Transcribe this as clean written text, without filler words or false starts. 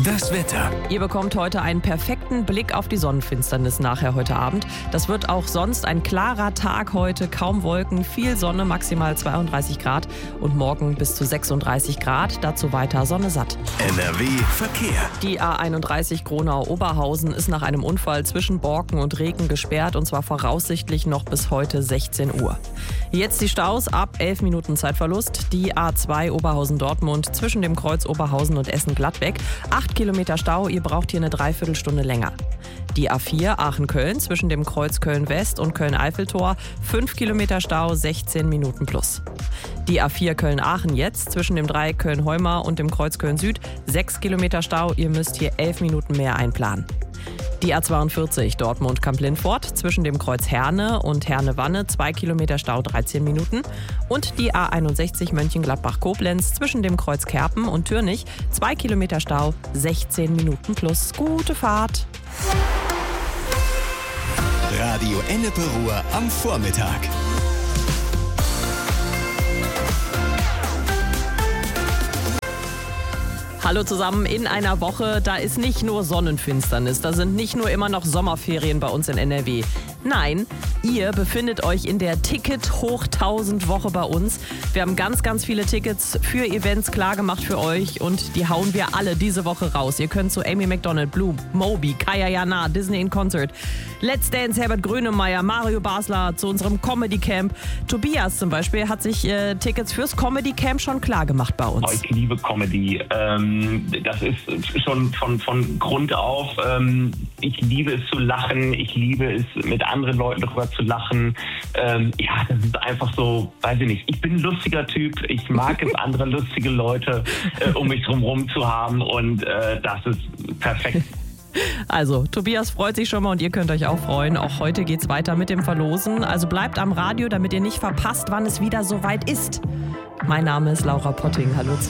Das Wetter. Ihr bekommt heute einen perfekten Blick auf die Sonnenfinsternis nachher heute Abend. Das wird auch sonst ein klarer Tag heute, kaum Wolken, viel Sonne, maximal 32 Grad und morgen bis zu 36 Grad, dazu weiter Sonne satt. NRW Verkehr. Die A31 Gronau-Oberhausen ist nach einem Unfall zwischen Borken und Reken gesperrt und zwar voraussichtlich noch bis heute 16 Uhr. Jetzt die Staus ab 11 Minuten Zeitverlust. Die A2 Oberhausen-Dortmund zwischen dem Kreuz Oberhausen und Essen-Gladbeck. 8 Kilometer Stau, ihr braucht hier eine Dreiviertelstunde länger. Die A4 Aachen-Köln zwischen dem Kreuz Köln-West und Köln-Eiffeltor. 5 Kilometer Stau, 16 Minuten plus. Die A4 Köln-Aachen jetzt zwischen dem Dreieck Köln-Heumar und dem Kreuz Köln-Süd. 6 Kilometer Stau, ihr müsst hier 11 Minuten mehr einplanen. Die A42 Dortmund-Kamp-Lindfort zwischen dem Kreuz Herne und Herne-Wanne 2 Kilometer Stau 13 Minuten und die A61 Mönchengladbach-Koblenz zwischen dem Kreuz Kerpen und Türnich 2 Kilometer Stau 16 Minuten plus. Gute Fahrt! Radio Ennepe-Ruhr am Vormittag. Hallo zusammen, in einer Woche, da ist nicht nur Sonnenfinsternis, da sind nicht nur immer noch Sommerferien bei uns in NRW. Nein, ihr befindet euch in der Ticket-Hoch-1000-Woche bei uns. Wir haben ganz, ganz viele Tickets für Events klargemacht für euch und die hauen wir alle diese Woche raus. Ihr könnt zu Amy Macdonald, Blue, Moby, Kaya Jana, Disney in Concert, Let's Dance, Herbert Grönemeyer, Mario Basler zu unserem Comedy Camp. Tobias zum Beispiel hat sich Tickets fürs Comedy Camp schon klargemacht bei uns. Ich liebe Comedy. Das ist schon von Grund auf. Ich liebe es zu lachen. Ich liebe es, mit anderen Leuten darüber zu lachen. Ja, das ist einfach so, weiß ich nicht. Ich bin ein lustiger Typ. Ich mag es, andere lustige Leute um mich drumherum zu haben. Und das ist perfekt. Also, Tobias freut sich schon mal und ihr könnt euch auch freuen. Auch heute geht's weiter mit dem Verlosen. Also bleibt am Radio, damit ihr nicht verpasst, wann es wieder soweit ist. Mein Name ist Laura Potting. Hallo zusammen.